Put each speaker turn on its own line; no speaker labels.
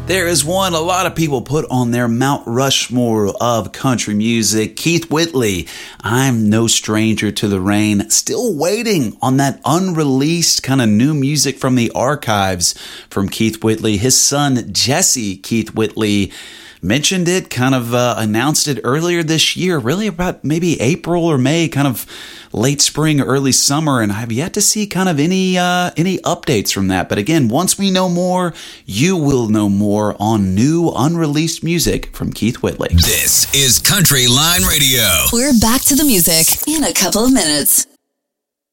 There is one a lot of people put on their Mount Rushmore of country music, Keith Whitley. I'm no stranger to the rain, still waiting on that unreleased kind of new music from the archives from Keith Whitley. His son, Jesse Keith Whitley, mentioned it, kind of announced it earlier this year, really about maybe April or May, kind of late spring, early summer, and I've yet to see kind of any updates from that. But again, once we know more, you will know more on new unreleased music from Keith Whitley.
This is Country Line Radio.
We're back to the music in a couple of minutes.